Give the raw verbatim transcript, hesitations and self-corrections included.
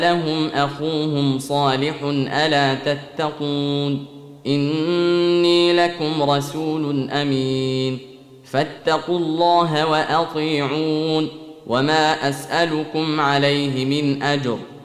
لهم أخوهم صالح ألا تتقون إني لكم رسول أمين فاتقوا الله وأطيعون وما أسألكم عليه من أجر